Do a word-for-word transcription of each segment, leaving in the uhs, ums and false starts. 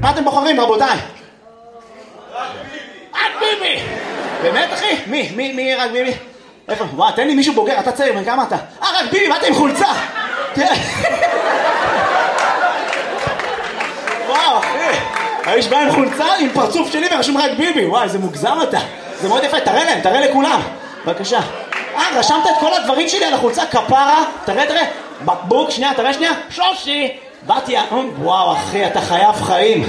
מה אתם בוחרים, רבותיי? רק ביבי! באמת, אחי? מי? מי? מי רק ביבי? איפה? וואו, תן לי מישהו בוגר, אתה צעיר, כמה אתה? אה, רק ביבי, מה אתה עם חולצה? וואו, אחי. האיש בא עם חולצה, עם פרצוף שלי ורשום רק ביבי. וואי, זה מוגזם אתה. זה מאוד יפה, תראה להם, תראה לכולם. בבקשה. אה, רשמת את כל הדברים שלי על החולצה, כפרה. תראה, תראה. בקבוק, שנייה, תראה שנייה. שושי. באתי, וואו, אחי, אתה חייב חיים.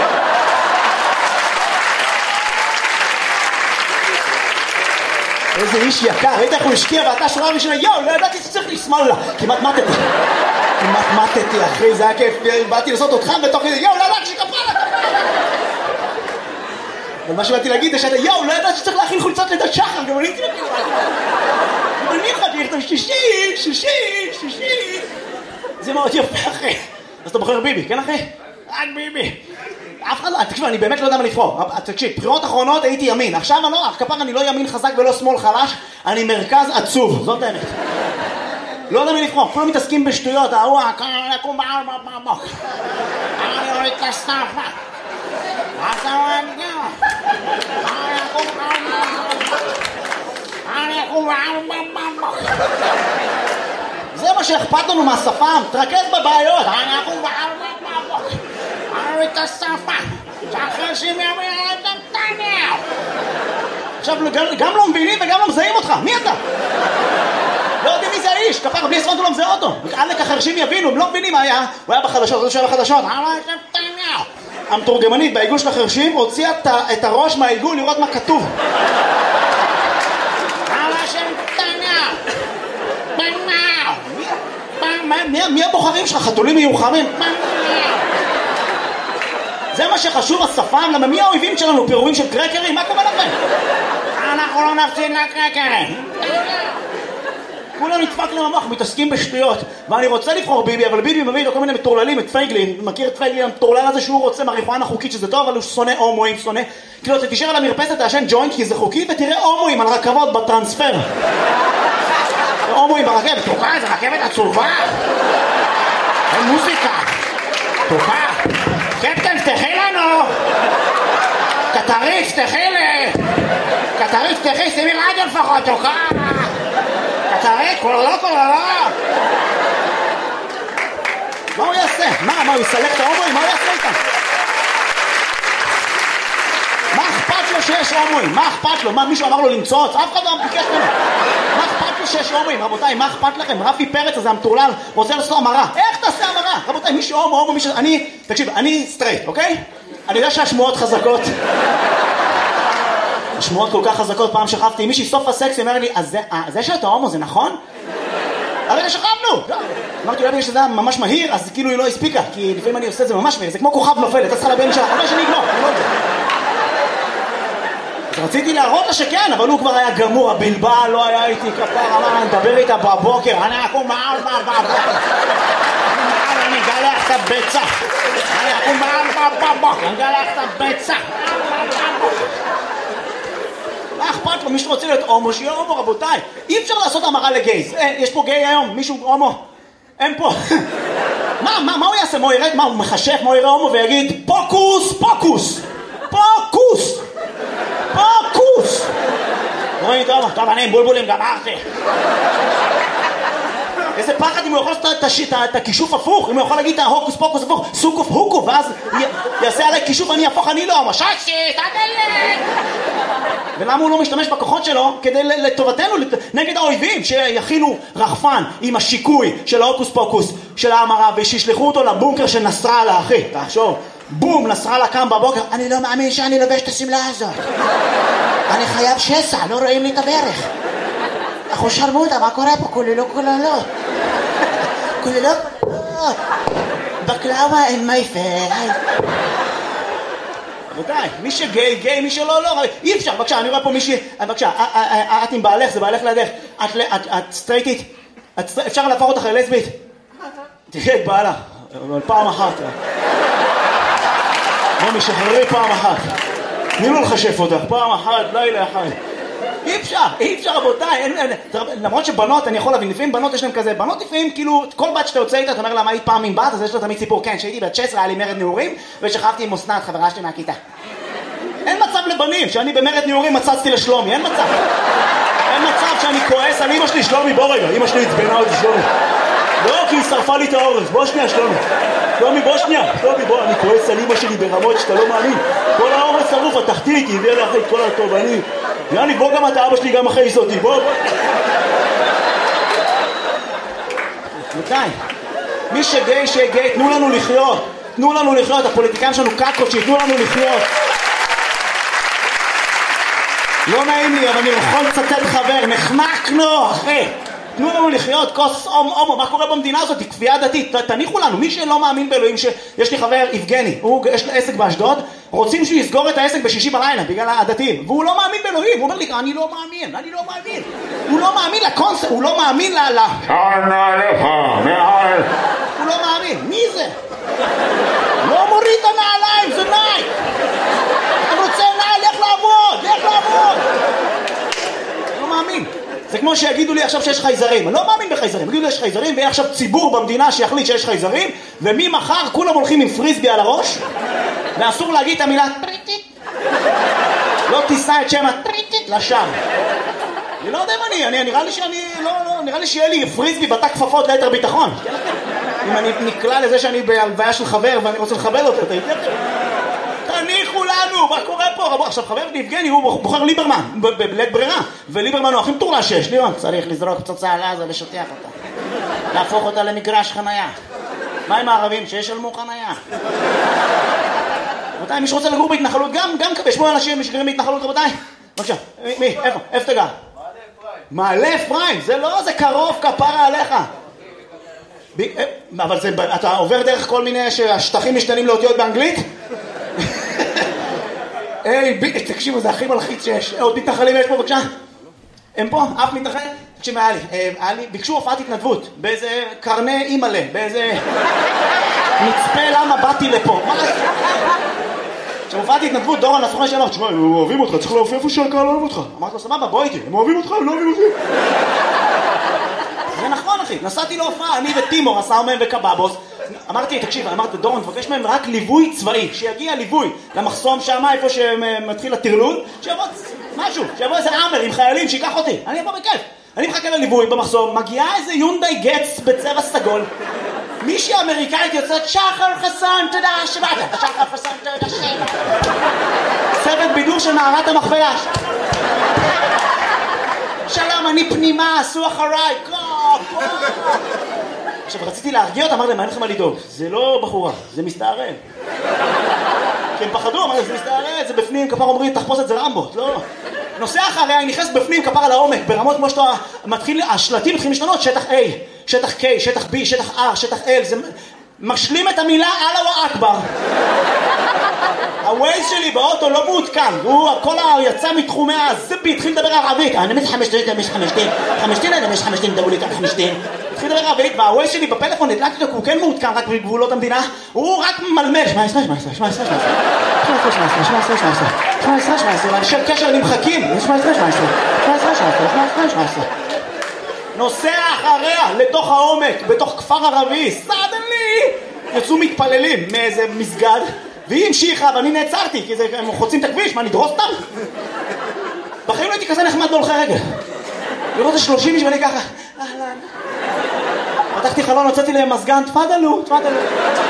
איזה איש יקר, ראית איך הוא השקיע ואתה שורה ראשונה, יואו, לא ידעתי שצריך לשמאל לה. כמעט מתתי. כמעט מתתי, אחי, זה היה כיף. באתי לעשות אותך בתוך כזה, יואו, לא ידעתי שכפרה, כפרה. אבל מה שבאתי להגיד זה שאתה, יואו, לא ידעתי שצריך להכין חולצות לידת שחר, גם אני תלך. גם אני חייתי לכתוב שישי, שישי, שישי. זה מאוד יפה, אחי. אז אתה בוחר ביבי, כן, אחי? רק ביבי. אף אחד לא, תקשיב, אני באמת לא יודע מה לבחור. תקשיב, בחירות אחרונות הייתי ימין. עכשיו אני לא, כפר אני לא ימין חזק ולא שמאל חלש, אני מרכז עצוב, זאת האמת. לא יודע מה לבחור, כולם מתעסקים בשטויות, ההוא, אני אקום בעל בבוק. אני אוריד את הסטאפה. אז אני אקום אני אקום בעל אני אקום בעל בבוק. זה מה שאכפת לנו מהשפם, תרכז בבעיות. אני אקום בעל בבוק. אני את השפה, שאחרי שהם יאמין את נתניהו. עכשיו, גם לא מבינים וגם לא מזהים אותך, מי אתה? לא יודעים מי זה האיש, כפר, בלי הספרנטו לא מזהה אותו. עלק החרשים יבינו, הם לא מבינים מה היה. הוא היה בחדשות, זה שהיה בחדשות. אני את נתניהו. המתורגמנית בעיגול של החרשים הוציאה את הראש מהעיגול לראות מה כתוב. אני את נתניהו. נתניהו. מי הבוחרים שלך? חתולים מיוחמים? זה מה שחשוב, השפם, למה מי האויבים שלנו? פירורים של קרקרים? מה קורה לכם? אנחנו לא נפסיד לקרקרים. כולם נדפק להם המוח, מתעסקים בשטויות. ואני רוצה לבחור ביבי, אבל ביבי מביא לו כל מיני מטורללים, את פייגלין. מכיר את פייגלין המטורלל הזה שהוא רוצה מריחואנה חוקית, שזה טוב, אבל הוא שונא הומואים, שונא. כאילו, אתה תישאר על המרפסת, תעשן ג'וינט, כי זה חוקי, ותראה הומואים על רכבות בטרנספר. הומואים ברכבת, תוקע, זה רכבת עצובה. אין מוזיקה. תוקע. קפטן, תפתחי לנו! קטרית, תפתחי לי! קטרית, תפתחי, שימי רדיו לפחות, תוקע! קטרית, כולו, כולו! מה הוא יעשה? מה, מה, הוא יסלק את ההומואים? מה הוא יעשה איתם? מה אכפת לו שיש הומואים? מה אכפת לו? מה, מישהו אמר לו למצוץ? אף אחד לא ביקש ממנו. מה אכפת לו שיש הומואים? רבותיי, מה אכפת לכם? רפי פרץ הזה המטורלל רוצה לעשות המרה. איך תעשה המרה? רבותיי, מי שהומו, הומו, מי ש... אני, תקשיב, אני סטרייט, אוקיי? אני יודע שהשמועות חזקות. השמועות כל כך חזקות, פעם שכבתי עם מישהי סוף הסקס, היא אומר לי, אז זה שאתה הומו זה נכון? הרגע שכבנו! אמרתי, אולי בגלל שזה היה ממש מהיר, אז כאילו היא לא הספיקה, כי לפעמים אני עושה את זה ממש מהיר, זה כמו כוכב נופל, אתה צריכה לבן שלה, חמש שאני אגמור, אני לא יודע. אז רציתי להראות לה שכן, אבל הוא כבר היה גמור, הבלבל לא היה איתי כפר, אמר, אני מדבר איתה בבוקר, אני אקום מעל מעל בבוקר. אני אגלח את הביצה. אני אקום מעל בבוקר, אני אגלח את הביצה. מה אכפת לו? מישהו רוצה להיות הומו, שיהיה הומו, רבותיי. אי אפשר לעשות המרה לגייז. יש פה גיי היום, מישהו הומו. אין פה. מה, מה, מה הוא יעשה? מה הוא ירד? מה, הוא מחשף? מה הוא יראה הומו ויגיד, פוקוס, פוקוס, פוקוס. פוקוס! רואים טוב, טוב, אני עם בולבולים גמרתי. איזה פחד אם הוא יכול לעשות את הכישוף הפוך, אם הוא יכול להגיד את ההוקוס פוקוס הפוך, סוקוף הוקו, ואז יעשה עליי כישוף, אני הפוך, אני לא, מששי, תדלת! ולמה הוא לא משתמש בכוחות שלו כדי לטובתנו, נגד האויבים, שיכינו רחפן עם השיקוי של ההוקוס פוקוס של ההמרה, ושישלחו אותו לבונקר של נסראללה, אחי, תחשוב. בום, נסראללה קם בבוקר, אני לא מאמין שאני לובש את הסמלה הזאת. אני חייב שסע, לא רואים לי את הברך. אנחנו שרמוטה, מה קורה פה? כוללות, כוללות. כוללות, כוללות. בקלאווה אין מייפל. רבותיי, מי שגיי, גיי, מי שלא, לא. אי אפשר, בבקשה, אני רואה פה מישהי, בבקשה, את עם בעלך, זה בעלך לידך. את סטרייטית, אפשר להפוך אותך ללסבית? תראה את בעלה, אבל פעם אחת. בוא משחררי פעם אחת. תני לו לחשף אותך, פעם אחת, לילה אחד. אי אפשר, אי אפשר רבותיי, אין, אין, למרות שבנות, אני יכול להבין, לפעמים בנות יש להם כזה, בנות לפעמים כאילו, כל בת שאתה יוצא איתה, אתה אומר לה מה היית פעם עם בת, אז יש לה תמיד סיפור, כן, שהייתי בת שש עשרה, היה לי מרד נעורים, ושכבתי עם אסנת, חברה שלי מהכיתה. אין מצב לבנים, שאני במרד נעורים מצצתי לשלומי, אין מצב. אין מצב שאני כועס על אמא שלי, שלומי, בוא רגע, אמא שלי התבנה אותי, שלומי. לא, כי היא שרפה לי את האורז, בוא שנייה, שלומי. שלומי, בוא שנייה, שלומי, בוא, אני כועס על אמא שלי ברמות שאתה לא מאמין. כל האורז שרוף, התחתית, היא הביאה לי אחרי את כל הטוב, אני... יאני, בוא גם אתה, אבא שלי גם אחרי איזותי, בוא, בוא. מתי? מי שגיי, שגיי, תנו לנו לחיות. תנו לנו לחיות, הפוליטיקאים שלנו קקות, שיתנו לנו לחיות. לא נעים לי, אבל אני יכול לצטט חבר, נחנקנו, אחי. תנו לנו לחיות, כוס אום אומו, מה קורה במדינה הזאת? היא כפייה דתית, תניחו לנו, מי שלא מאמין באלוהים, שיש לי חבר, יבגני, הוא, יש לו עסק באשדוד, רוצים שהוא יסגור את העסק בשישי בלילה, בגלל הדתיים, והוא לא מאמין באלוהים, הוא אומר לי, אני לא מאמין, אני לא מאמין, הוא לא מאמין לקונספט, הוא לא מאמין ל... שנה לך, מעל. הוא לא מאמין, מי זה? לא מוריד את הנעליים, זה נייק. אתה רוצה נעל, לך לעבוד, לך לעבוד. לא מאמין. זה כמו שיגידו לי עכשיו שיש חייזרים, אני לא מאמין בחייזרים, יגידו לי יש חייזרים ויהיה עכשיו ציבור במדינה שיחליט שיש חייזרים, וממחר כולם הולכים עם פריסבי על הראש, ואסור להגיד את המילה טריטית, לא תישא את שם הטריטית לשם. אני לא יודע אם אני, אני נראה לי שאני, לא, לא, נראה לי שיהיה לי פריסבי בתא כפפות ליתר ביטחון. אם אני נקלע לזה שאני בהלוויה של חבר ואני רוצה לכבד אותו, אתה יודע? תניחו לנו, מה קורה פה? עכשיו חבר יבגני הוא בוחר ליברמן בלית ברירה, וליברמן הוא הכי מטורלל שיש. ליברמן צריך לזרוק פצצה על עזה ולשטח אותה, להפוך אותה למגרש חנייה. מה עם הערבים שישלמו חנייה? רבותיי, מי שרוצה לגור בהתנחלות, גם גם יש פה אנשים שגרים בהתנחלות, רבותיי. בבקשה, מי? איפה? איפה תגע? מעלה אפרים, זה לא, זה קרוב, כפרה עליך. אבל אתה עובר דרך כל מיני שהשטחים משתנים לאותיות באנגלית? היי, תקשיבו, זה הכי מלחיץ שיש. עוד מתנחלים יש פה, בבקשה? הם פה? אף מתנחל? תקשיב, היה לי, היה לי, ביקשו הופעת התנדבות, באיזה קרני אימאלה, באיזה מצפה למה באתי לפה. מה זה? כשהופעת התנדבות, דורון הסוכן שאמר, תשמע, הם אוהבים אותך, צריך להופיע איפה שהקהל לא אוהב אותך. אמרתי לו, סבבה, בוא איתי, הם אוהבים אותך, הם לא אוהבים אותי. זה נכון, אחי, נסעתי להופעה, אני וטימור, עשה מהם וקבבוס. אמרתי, תקשיב, אמרתי, דורון, תבקש מהם רק ליווי צבאי, שיגיע ליווי למחסום שם, איפה שמתחיל הטרלול, שיבוא משהו, שיבוא איזה עמר עם חיילים, שיקח אותי, אני אבוא בכיף. אני מחכה לליווי במחסום, מגיעה איזה יונדאי גץ בצבע סגול, מישהי אמריקאית יוצאת, שחר חסון, תודה שבאת, שחר חסון, תודה שבאת. צוות בידור של מערת המכפלה. שלום, אני פנימה, עשו אחריי, קו, עכשיו, רציתי להרגיע אותה, אמרתי להם, אין לכם מה לדאוג, זה לא בחורה, זה מסתערל. כי הם פחדו, אמרתי, זה מסתערל, זה בפנים, כפר אומרים, תחפוש את זה רמבו, לא. נוסע אחריה, היא נכנסת בפנים, כפר על העומק, ברמות כמו שאתה מתחיל, השלטים מתחילים להשתנות, שטח A, שטח K, שטח B, שטח R, שטח L, זה משלים את המילה אללה אכבר. הווייז שלי באוטו לא מעודכן, הוא כל יצא מתחומי הזבי, התחיל לדבר ערבית, אני מש חמשתין, אני מש חמשתין, חמשתין, אני מש חמשתין, דברו לי כאן חמשתין. התחיל לדבר ערבית, והווייז שלי בפלאפון נדלקתי אותו, הוא כן מעודכן רק בגבולות המדינה, הוא רק מלמל, שמע עשרה, שמע עשרה, שמע עשרה, שמע עשרה, שמע עשרה, שמע עשרה, שמע עשרה, שמע עשרה, שמע עשרה, אנשי קשר נמחקים, שמע עשרה, שמע עשרה, שמע עשרה, שמע עשרה, שמע עשרה, שמע עשרה. נוסע אחריה לתוך העומק, בתוך כפר ערבי, סדנלי, יצאו מתפללים מאיזה מסגד, והיא המשיכה, ואני נעצרתי, כי הם חוצים את הכביש, מה, נדרוס אותם? בחיים לא הייתי כזה נחמד בהולכי רגל. לראות את שלושים איש ואני ככה, אהלן. פתחתי חלון, הוצאתי להם מזגן, תפדלו, תפדלו.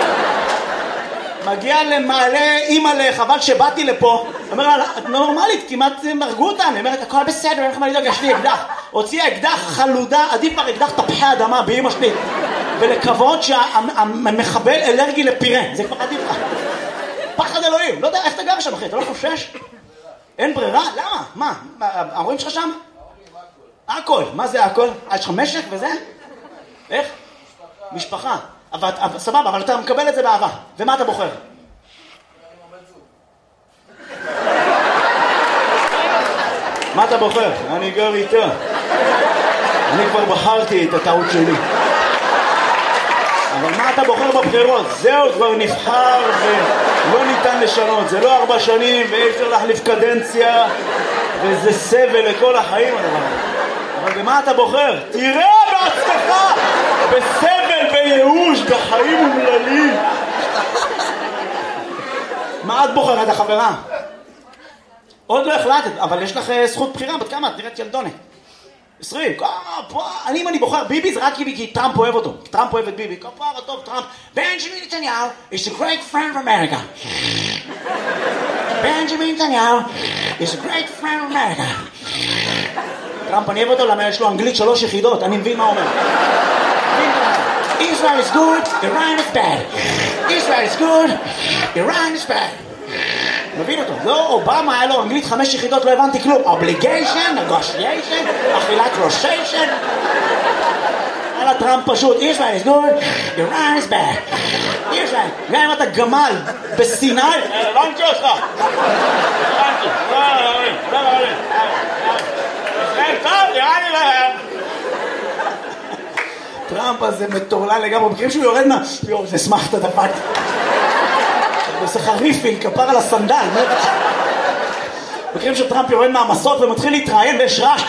מגיע למעלה אימא'לה, חבל שבאתי לפה. אומר לה, את נורמלית, כמעט הרגו אותם. היא אומרת, הכל בסדר, אין לך מה לדאוג, יש לי אקדח. הוציאה אקדח חלודה, עדיף כבר אקדח תפוחי אדמה באמא שלי. ולקוות שהמחבל אלרגי לפירה, זה כבר עדיף לך. פחד אלוהים, לא יודע איך אתה גר שם אחי, אתה לא חושש? אין ברירה? למה? מה? ההורים שלך שם? הכל, מה זה הכל? יש לך משק וזה? איך? משפחה. אבל, סבבה, אבל אתה מקבל את זה באהבה. ומה אתה בוחר? מה אתה בוחר? אני גר איתה. אני כבר בחרתי את הטעות שלי. אבל מה אתה בוחר בבחירות? זהו, כבר נבחר ולא ניתן לשנות. זה לא ארבע שנים ואי אפשר להחליף קדנציה. וזה סבל לכל החיים הדבר. אבל במה אתה בוחר? תראה בעצמך! בסבל, בייאוש, בחיים אומללים. מה את בוחרת, החברה? עוד לא החלטת, אבל יש לך זכות בחירה. בת כמה? את נראית ילדונת. עשרים. אני, אם אני בוחר ביבי, זה רק כי טראמפ אוהב אותו. טראמפ אוהב את ביבי. כפרה טוב, טראמפ. בנג'מין נתניהו is a great friend of America. בנג'מין נתניהו is a great friend of America. טראמפ, אני אוהב אותו, למה יש לו אנגלית שלוש יחידות, אני מבין מה אומר. Israel is good, Iran is bad. Israel is good, Iran is bad. מבין אותו. לא, אובמה היה לו אנגלית חמש יחידות, לא הבנתי כלום. Obligation, negotiation, אכילת ראשיישן. על הטראמפ פשוט. Israel is good, Iran is bad. Israel, גם אם אתה גמל בסיני, הבנתי אותך. הבנתי. לא, לא, לא, לא, לא. טוב, נראה לי להם. טראמפ הזה מטורלל לגמרי, מכירים שהוא יורד מה... יור, זה שמחת דפק. עושה לך ריפיל, כפר על הסנדל. מכירים שטראמפ יורד מהמסות ומתחיל להתראיין ויש רעש.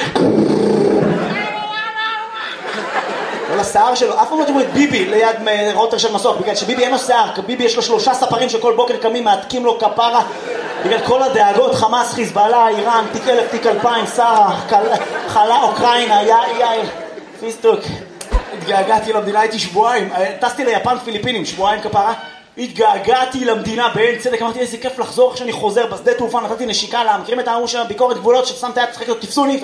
כל השיער שלו, אף פעם לא תראו את ביבי ליד רוטר של מסוק, בגלל שביבי אין לו שיער, ביבי יש לו שלושה ספרים שכל בוקר קמים, מעתקים לו כפרה, בגלל כל הדאגות, חמאס, חיזבאללה, איראן, תיק אלף, תיק אלפיים, שרה, חלה, אוקראינה, יאי, פיסטוק. התגעגעתי למדינה, הייתי שבועיים, טסתי ליפן פיליפינים, שבועיים כפרה, התגעגעתי למדינה בעין צדק, אמרתי איזה כיף לחזור כשאני חוזר בשדה תעופה, נתתי נשיקה לה, מכירים את העמוש של ביקורת גבולות, ששמת יד, צחק לו, תפסוני,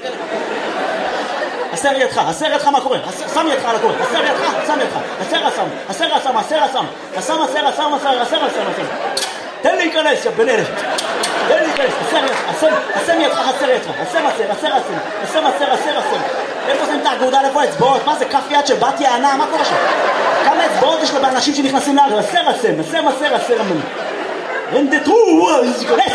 הסר ידך, הסר ידך מה קורה, שם ידך על הקורא, הסר ידך, שם ידך, הסר הסם, הסר הסם, הסר הסם, הסם, הסר הסם, הסר, הסר הסם, הסר. תן לי להיכנס, יא בן אלף. תן לי להיכנס, הסר ידך, הסם ידך, הסר ידך, הסם הסר, הסר הסם, הסם הסר, הסר הסם. איפה שמים את האגודה, איפה האצבעות? מה זה, כף יד של בת יענה, מה קורה שם? כמה אצבעות יש לה באנשים שנכנסים לאגר? הסר הסם, הסם הסר, הסר הסם. רנדטרו, להיכנס.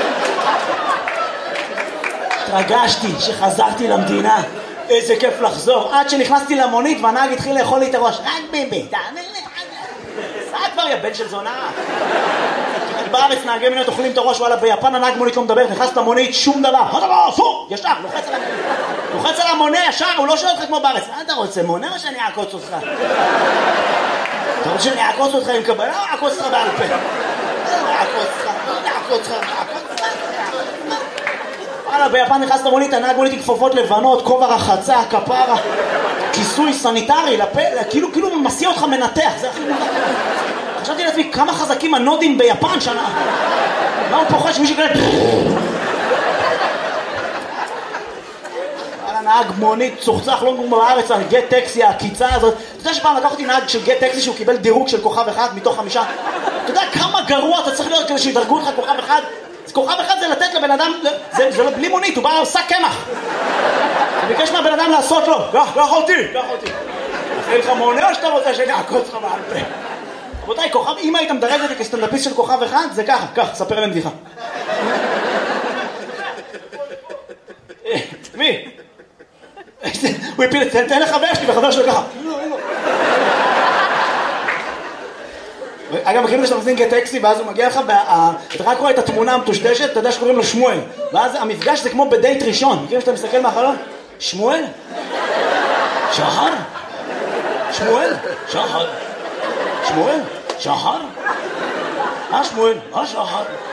התרגשתי שחזרתי למדינה. איזה כיף לחזור. עד שנכנסתי למונית והנהג התחיל לאכול לי את הראש. רק ביבי, תענה לי. סע כבר יא בן של זונה. בארץ נהגי מונית אוכלים את הראש, וואלה, ביפן הנהג מונית לא מדבר, נכנס למונית, שום דבר. מה דבר? פו! ישר, לוחץ על המונה. לוחץ על המונה ישר, הוא לא שואל אותך כמו בארץ. מה אתה רוצה, מונה או שאני אעקוץ אותך? אתה רוצה שאני אעקוץ אותך עם קבלה או אעקוץ אותך בעל פה? אעקוץ אותך, אעקוץ אותך, אעקוץ אותך. וואלה, ביפן נכנס למונית, הנהג מונית עם כפפות לבנות, כובע רחצה, כפרה, כיסוי סניטרי, לפה, כאילו, כאילו מסיע אותך מנתח, זה הכי מונח. חשבתי לעצמי, כמה חזקים הנודים ביפן שנה. מה הוא פוחד שמישהו כאלה... וואלה, נהג מונית, צוחצח לא כמו בארץ, גט טקסי, הקיצה הזאת. אתה יודע שפעם לקח אותי נהג של גט טקסי שהוא קיבל דירוג של כוכב אחד מתוך חמישה? אתה יודע כמה גרוע אתה צריך להיות כדי שידרגו לך כוכב אחד? כוכב אחד זה לתת לבן אדם, זה, זה לא בלי מונית, הוא בא עושה קמח. הוא ביקש מהבן אדם לעשות לו, קח, קח אותי, קח אותי. עושה לך מונה או שאתה רוצה שאני אעקוץ לך בעל פה? רבותיי, כוכב, אם היית מדרג את זה כסטנדאפיסט של כוכב אחד, זה ככה, קח, ספר להם בדיחה. מי? הוא הפיל, תן לחבר שלי, וחבר שלו ככה. אגב, מכירים שאתה מזין גט טקסי, ואז הוא מגיע לך, אתה רק רואה את התמונה המטושטשת, אתה יודע שקוראים לו שמואל. ואז המפגש זה כמו בדייט ראשון. מכירים שאתה מסתכל מהחלון? שמואל? שחר? שמואל? שחר? שמואל? שחר? אה שמואל? אה שחר?